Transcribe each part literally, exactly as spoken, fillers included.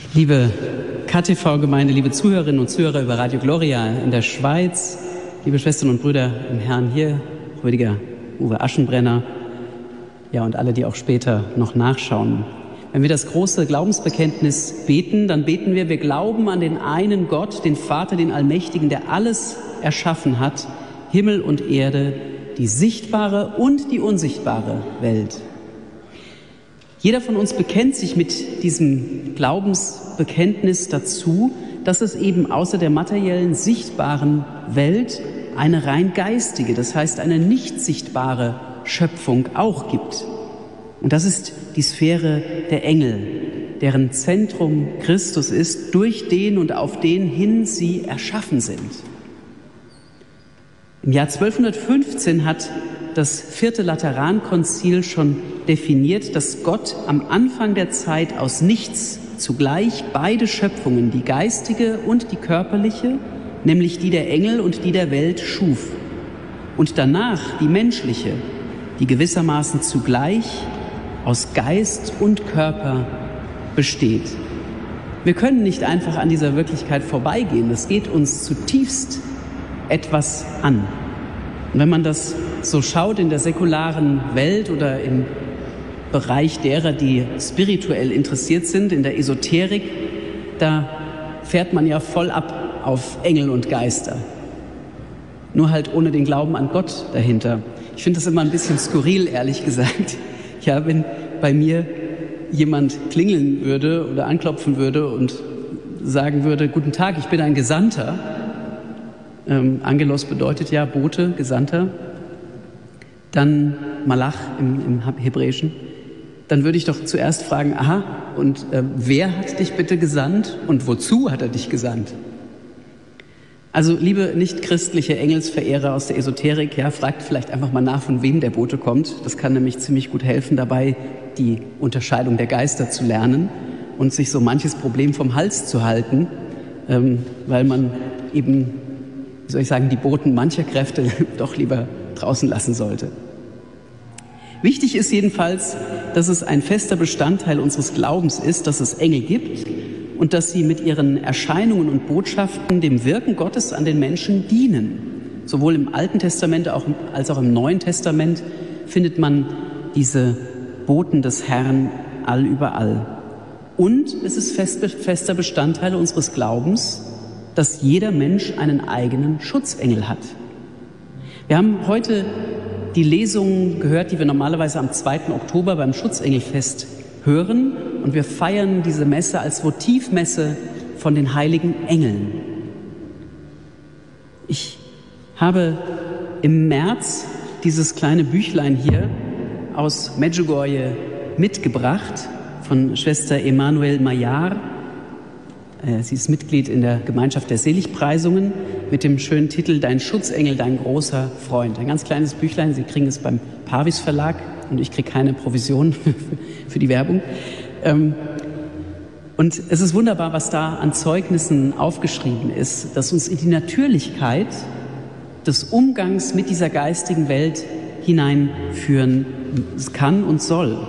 Liebe K T V-Gemeinde, liebe Zuhörerinnen und Zuhörer über Radio Gloria in der Schweiz, liebe Schwestern und Brüder im Herrn hier, Rüdiger Uwe Aschenbrenner, ja und alle, die auch später noch nachschauen. Wenn wir das große Glaubensbekenntnis beten, dann beten wir, wir glauben an den einen Gott, den Vater, den Allmächtigen, der alles erschaffen hat, Himmel und Erde, die sichtbare und die unsichtbare Welt. Jeder von uns bekennt sich mit diesem Glaubensbekenntnis dazu, dass es eben außer der materiellen, sichtbaren Welt eine rein geistige, das heißt eine nicht sichtbare Schöpfung auch gibt. Und das ist die Sphäre der Engel, deren Zentrum Christus ist, durch den und auf den hin sie erschaffen sind. Im Jahr zwölfhundertfünfzehn hat das vierte Laterankonzil schon definiert, dass Gott am Anfang der Zeit aus nichts zugleich beide Schöpfungen, die geistige und die körperliche, nämlich die der Engel und die der Welt, schuf. Und danach die menschliche, die gewissermaßen zugleich aus Geist und Körper besteht. Wir können nicht einfach an dieser Wirklichkeit vorbeigehen. Es geht uns zutiefst etwas an. Und wenn man das so schaut in der säkularen Welt oder im Bereich derer, die spirituell interessiert sind, in der Esoterik, da fährt man ja voll ab auf Engel und Geister. Nur halt ohne den Glauben an Gott dahinter. Ich finde das immer ein bisschen skurril, ehrlich gesagt. Ja, wenn bei mir jemand klingeln würde oder anklopfen würde und sagen würde, guten Tag, ich bin ein Gesandter. Ähm, Angelos bedeutet ja Bote, Gesandter. Dann Malach im, im Hebräischen. Dann würde ich doch zuerst fragen, aha, und äh, wer hat dich bitte gesandt und wozu hat er dich gesandt? Also liebe nicht-christliche Engelsverehrer aus der Esoterik, ja, fragt vielleicht einfach mal nach, von wem der Bote kommt. Das kann nämlich ziemlich gut helfen, dabei die Unterscheidung der Geister zu lernen und sich so manches Problem vom Hals zu halten, ähm, weil man eben, wie soll ich sagen, die Boten mancher Kräfte doch lieber draußen lassen sollte. Wichtig ist jedenfalls, dass es ein fester Bestandteil unseres Glaubens ist, dass es Engel gibt und dass sie mit ihren Erscheinungen und Botschaften dem Wirken Gottes an den Menschen dienen. Sowohl im Alten Testament als auch im Neuen Testament findet man diese Boten des Herrn allüberall. Und es ist fest, fester Bestandteil unseres Glaubens, dass jeder Mensch einen eigenen Schutzengel hat. Wir haben heute die Lesungen gehört, die wir normalerweise am zweiten Oktober beim Schutzengelfest hören. Und wir feiern diese Messe als Votivmesse von den heiligen Engeln. Ich habe im März dieses kleine Büchlein hier aus Medjugorje mitgebracht von Schwester Emanuel Majar. Sie ist Mitglied in der Gemeinschaft der Seligpreisungen mit dem schönen Titel Dein Schutzengel, dein großer Freund. Ein ganz kleines Büchlein, Sie kriegen es beim Parvis Verlag und ich kriege keine Provision für die Werbung. Und es ist wunderbar, was da an Zeugnissen aufgeschrieben ist, das uns in die Natürlichkeit des Umgangs mit dieser geistigen Welt hineinführen kann und soll.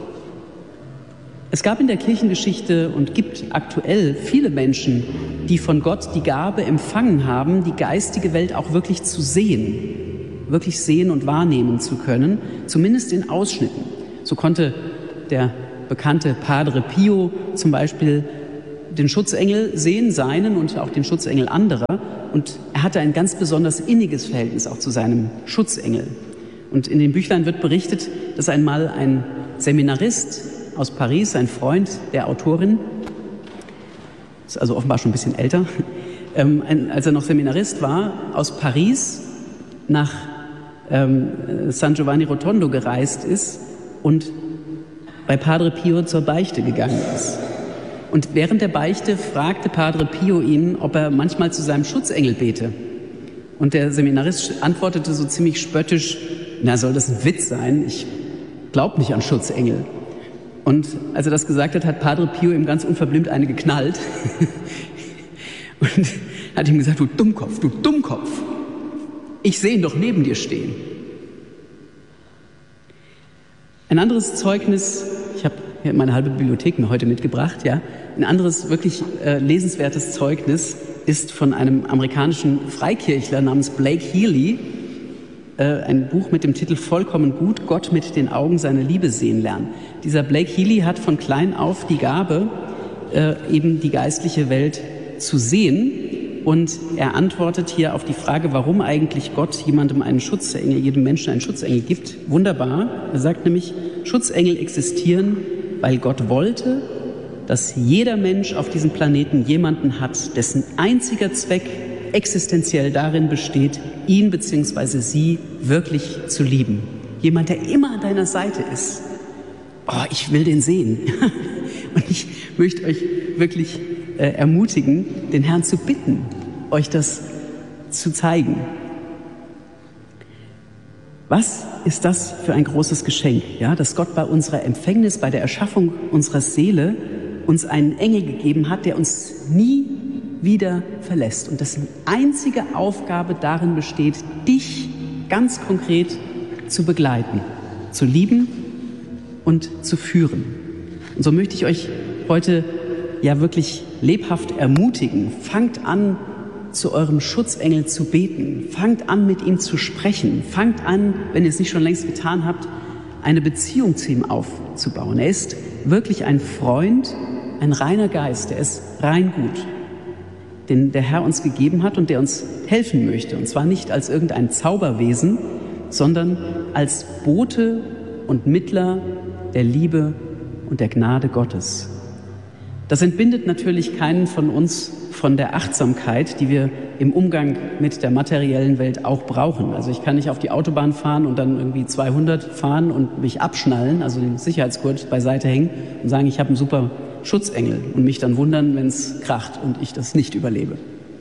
Es gab in der Kirchengeschichte und gibt aktuell viele Menschen, die von Gott die Gabe empfangen haben, die geistige Welt auch wirklich zu sehen, wirklich sehen und wahrnehmen zu können, zumindest in Ausschnitten. So konnte der bekannte Padre Pio zum Beispiel den Schutzengel sehen, seinen und auch den Schutzengel anderer. Und er hatte ein ganz besonders inniges Verhältnis auch zu seinem Schutzengel. Und in dem Büchlein wird berichtet, dass einmal ein Seminarist aus Paris, ein Freund der Autorin, ist also offenbar schon ein bisschen älter, ähm, ein, als er noch Seminarist war, aus Paris nach ähm, San Giovanni Rotondo gereist ist und bei Padre Pio zur Beichte gegangen ist. Und während der Beichte fragte Padre Pio ihn, ob er manchmal zu seinem Schutzengel bete. Und der Seminarist antwortete so ziemlich spöttisch, na, soll das ein Witz sein? Ich glaube nicht an Schutzengel. Und als er das gesagt hat, hat Padre Pio ihm ganz unverblümt eine geknallt und hat ihm gesagt, du Dummkopf, du Dummkopf, ich sehe ihn doch neben dir stehen. Ein anderes Zeugnis, ich habe habe meine halbe Bibliothek mir heute mitgebracht. Ja. Ein anderes wirklich äh, lesenswertes Zeugnis ist von einem amerikanischen Freikirchler namens Blake Healy, äh, ein Buch mit dem Titel Vollkommen gut, Gott mit den Augen seiner Liebe sehen lernen. Dieser Blake Healy hat von klein auf die Gabe, äh, eben die geistliche Welt zu sehen. Und er antwortet hier auf die Frage, warum eigentlich Gott jemandem einen Schutzengel, jedem Menschen einen Schutzengel gibt. Wunderbar. Er sagt nämlich, Schutzengel existieren, weil Gott wollte, dass jeder Mensch auf diesem Planeten jemanden hat, dessen einziger Zweck existenziell darin besteht, ihn bzw. sie wirklich zu lieben. Jemand, der immer an deiner Seite ist. Oh, ich will den sehen. Und ich möchte euch wirklich äh, ermutigen, den Herrn zu bitten, euch das zu zeigen. Was ist das für ein großes Geschenk, ja, dass Gott bei unserer Empfängnis, bei der Erschaffung unserer Seele uns einen Engel gegeben hat, der uns nie wieder verlässt und dessen einzige Aufgabe darin besteht, dich ganz konkret zu begleiten, zu lieben und zu führen. Und so möchte ich euch heute ja wirklich lebhaft ermutigen. Fangt an, zu eurem Schutzengel zu beten. Fangt an, mit ihm zu sprechen. Fangt an, wenn ihr es nicht schon längst getan habt, eine Beziehung zu ihm aufzubauen. Er ist wirklich ein Freund, ein reiner Geist, der ist rein gut, den der Herr uns gegeben hat und der uns helfen möchte. Und zwar nicht als irgendein Zauberwesen, sondern als Bote und Mittler der Liebe und der Gnade Gottes. Das entbindet natürlich keinen von uns von der Achtsamkeit, die wir im Umgang mit der materiellen Welt auch brauchen. Also ich kann nicht auf die Autobahn fahren und dann irgendwie zweihundert fahren und mich abschnallen, also den Sicherheitsgurt beiseite hängen und sagen, ich habe einen super Schutzengel und mich dann wundern, wenn es kracht und ich das nicht überlebe.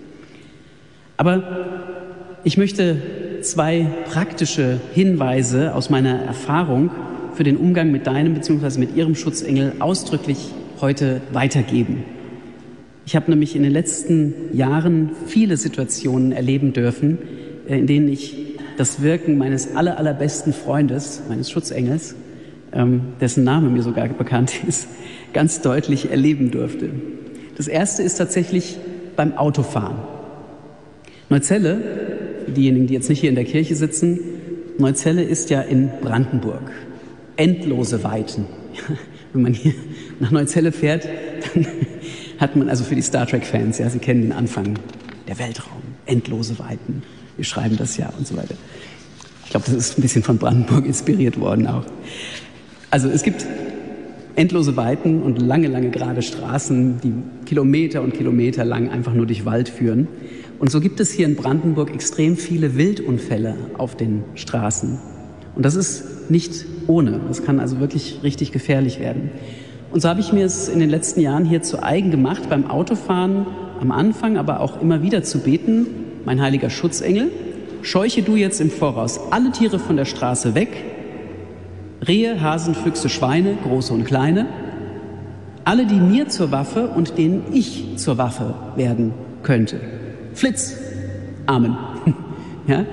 Aber ich möchte zwei praktische Hinweise aus meiner Erfahrung für den Umgang mit deinem bzw. mit ihrem Schutzengel ausdrücklich heute weitergeben. Ich habe nämlich in den letzten Jahren viele Situationen erleben dürfen, in denen ich das Wirken meines aller, allerbesten Freundes, meines Schutzengels, ähm, dessen Name mir sogar bekannt ist, ganz deutlich erleben durfte. Das erste ist tatsächlich beim Autofahren. Neuzelle, diejenigen, die jetzt nicht hier in der Kirche sitzen, Neuzelle ist ja in Brandenburg. Endlose Weiten. Wenn man hier nach Neuzelle fährt, dann hat man, also für die Star Trek-Fans, ja, sie kennen den Anfang, der Weltraum, endlose Weiten, wir schreiben das ja und so weiter. Ich glaube, das ist ein bisschen von Brandenburg inspiriert worden auch. Also es gibt endlose Weiten und lange, lange gerade Straßen, die Kilometer und Kilometer lang einfach nur durch Wald führen. Und so gibt es hier in Brandenburg extrem viele Wildunfälle auf den Straßen. Und das ist nicht ohne. Das kann also wirklich richtig gefährlich werden. Und so habe ich mir es in den letzten Jahren hier zu eigen gemacht, beim Autofahren am Anfang, aber auch immer wieder zu beten, mein heiliger Schutzengel, scheuche du jetzt im Voraus alle Tiere von der Straße weg, Rehe, Hasen, Füchse, Schweine, große und kleine, alle, die mir zur Waffe und denen ich zur Waffe werden könnte. Flitz, Amen. Ja?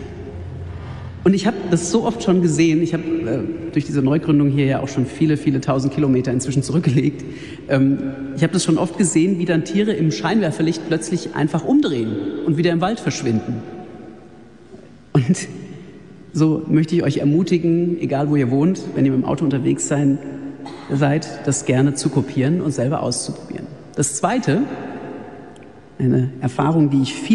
Und ich habe das so oft schon gesehen, ich habe äh, durch diese Neugründung hier ja auch schon viele, viele tausend Kilometer inzwischen zurückgelegt. Ähm, ich habe das schon oft gesehen, wie dann Tiere im Scheinwerferlicht plötzlich einfach umdrehen und wieder im Wald verschwinden. Und so möchte ich euch ermutigen, egal wo ihr wohnt, wenn ihr mit dem Auto unterwegs sein, seid, das gerne zu kopieren und selber auszuprobieren. Das Zweite, eine Erfahrung, die ich viel